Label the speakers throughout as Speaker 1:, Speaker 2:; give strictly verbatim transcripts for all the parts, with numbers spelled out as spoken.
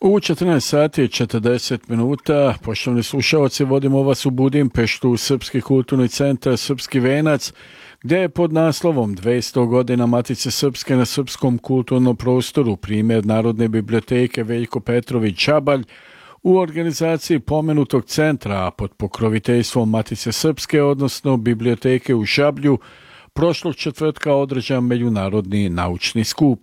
Speaker 1: U četrnaest sati i četrdeset minuta, poštovani slušalci, vodimo vas u Budimpeštu u Srpski kulturni centar Srpski venac, gdje je pod naslovom dvjesto godina Matice Srpske na srpskom kulturnom prostoru primjer Narodne biblioteke Veljko Petrović Žabalj u organizaciji pomenutog centra, a pod pokroviteljstvom Matice Srpske, odnosno biblioteke u Žablju, prošlog četvrtka održan međunarodni naučni skup.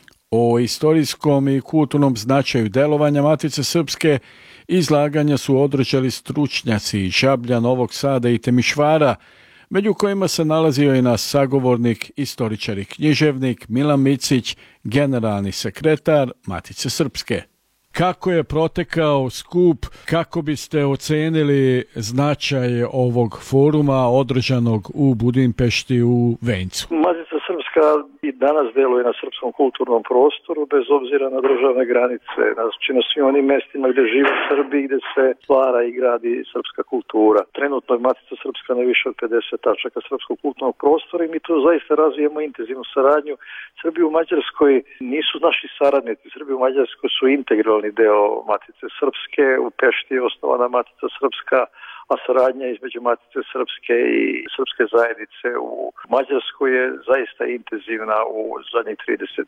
Speaker 1: O istorijskom i kulturnom značaju delovanja Matice Srpske izlaganja su održali stručnjaci iz Žablja, Novog Sada i Temišvara, među kojima se nalazio i naš sagovornik, istoričar i književnik Milan Micić, generalni sekretar Matice Srpske. Kako je protekao skup, kako biste ocenili značaj ovog foruma održanog u Budimpešti u Vencu?
Speaker 2: Matica Srpska i danas deluje na srpskom kulturnom prostoru bez obzira na državne granice, znači na svim onim mestima gdje žive Srbi, gdje se stvara i gradi srpska kultura. Trenutno je Matica Srpska na više od pedeset tačaka srpskog kulturnog prostora i mi tu zaista razvijemo intenzivnu saradnju. Srbi u Mađarskoj nisu naši saradnici, Srbi u Mađarskoj su integralni deo Matice Srpske. U Pešti je osnovana Matica Srpska, a saradnja između Matice Srpske i srpske zajednice u Mađarskoj je zaista intenzivna u zadnjih trideset do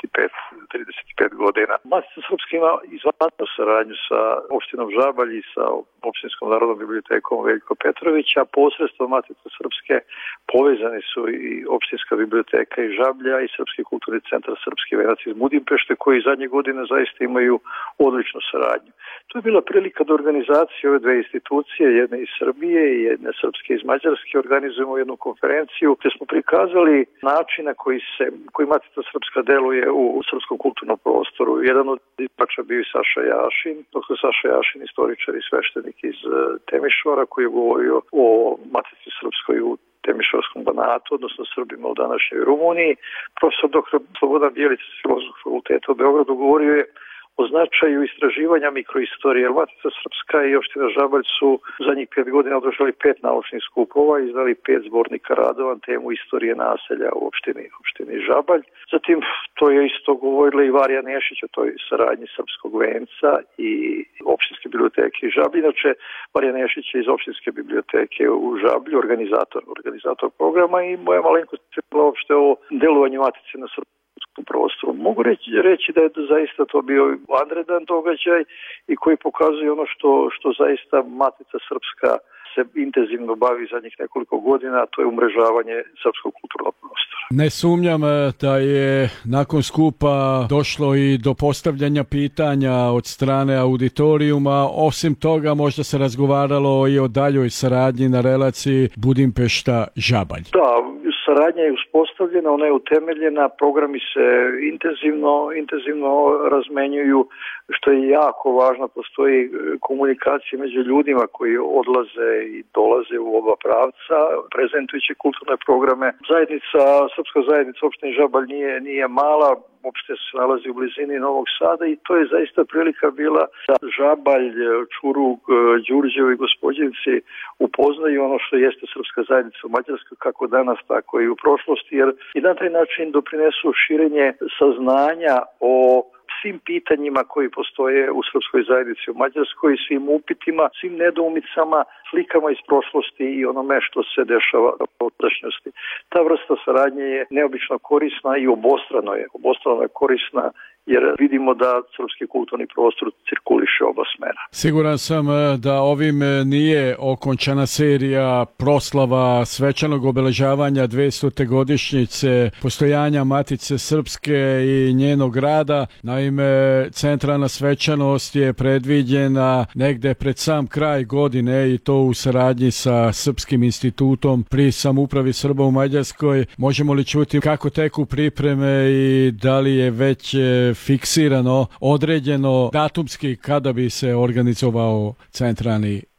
Speaker 2: trideset pet godina. Matica Srpska ima izvanrednu saradnju sa opštinom Žabalj i sa opštinskom narodnom bibliotekom Veljko Petrovića, a posredstvom Matice Srpske povezani su i opštinska biblioteka iz Žablja i Srpski kulturni centar Srpski venac iz Budimpešte, koji zadnje godine zaista imaju odličnu saradnju. To je bila prilika da organizacije ove dve institucije, jedne iz Srbije i jedne srpske iz Mađarske, organizujemo jednu konferenciju gdje smo prikazali način na koji se, koji Matica Srpska deluje u, u srpskom kulturnom prostoru. Jedan od izvača bio i Saša Jašin, doktor Saša Jašin, istoričar i sveštenik iz Temišvara, koji je govorio o Matici Srpskoj u Temišvarskom Banatu, odnosno Srbima u današnjoj Rumuniji. Profesor doktor Slobodan Bjelić s Filozofskog fakulteta u Beogradu govorio je o značaju istraživanja mikroistorije. Matica Srpska i opština Žabalj su zadnjih pet godina održali pet naučnih skupova i izdali pet zbornika radova na temu istorije naselja u opštini, opštini Žabalj. Zatim to je isto govorila i Varija Nešić o toj saradnji Srpskog venca i opštinske biblioteke i Žablj. Inače, Varija Nešić je iz opštinske biblioteke u Žablju, organizator, organizator programa, i moja malenkost je bila uopšte o delovanju Matice na Srpskom prostoru. Mogu reći, reći da je zaista to bio vanredan događaj i koji pokazuje ono što, što zaista Matica Srpska se intenzivno bavi zadnjih nekoliko godina, a to je umrežavanje srpskog kulturnog prostora.
Speaker 1: Ne sumnjam da je nakon skupa došlo i do postavljanja pitanja od strane auditorijuma. Osim toga, možda se razgovaralo i o daljoj saradnji na relaciji Budimpešta-Žabalj.
Speaker 2: Da, saradnja je uspostavljena, ona je utemeljena, programi se intenzivno, intenzivno razmenjuju, što je jako važno. Postoji komunikacija među ljudima koji odlaze i dolaze u oba pravca, prezentujući kulturne programe. Zajednica, srpska zajednica opštine Žabalj nije, nije mala, uopšte se nalazi u blizini Novog Sada i to je zaista prilika bila da Žabalj, Čurug, Đurđevo i Gospođinci upoznaju ono što jeste srpska zajednica u Mađarskoj, kako danas, tako i u prošlosti, jer i na taj način doprinesu širenje saznanja o svim pitanjima koji postoje u srpskoj zajednici u Mađarskoj, svim upitima, svim nedoumicama, slikama iz prošlosti i onome što se dešava u sadašnjosti. Ta vrsta saradnje je neobično korisna i obostrano je, obostrano je korisna, jer vidimo da srpski kulturni prostor cirkuliše oba smera.
Speaker 1: Siguran sam da ovim nije okončana serija proslava svečanog obeležavanja dvestute godišnjice postojanja Matice Srpske i njenog rada. Naime, centralna svečanost je predviđena negde pred sam kraj godine i to u saradnji sa Srpskim institutom pri samoupravi Srba u Mađarskoj. Možemo li čuti kako teku pripreme i da li je već fiksirano, određeno datumski kada bi se organizovao centralni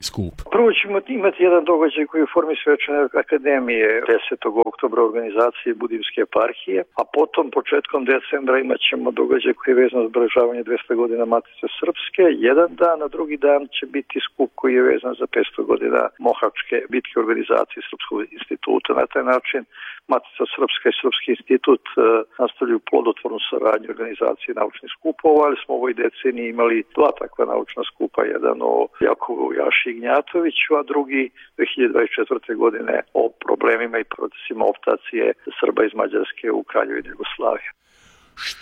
Speaker 1: skup?
Speaker 2: Prvo ćemo imati jedan događaj koji je u formi svečane akademije desetog oktobra organizacije Budimske eparhije, a potom početkom decembra imat ćemo događaj koji je vezan za obeležavanje dvesta godina Matice Srpske. Jedan dan, a drugi dan će biti skup koji je vezan za petsto godina Mohačke bitke organizacije Srpskog instituta. Na taj način Matica Srpska i Srpski institut e, nastavljaju plodotvornu saradnju organizacije naučnih skupova, ali smo u ovoj deceniji imali dva takva naučna skupa, jedan o Jakovu Jaši Ignjatoviću, a drugi dve hiljade dvadeset četvrte. godine o problemima i procesima optacije Srba iz Mađarske u Kraljevini Jugoslavije.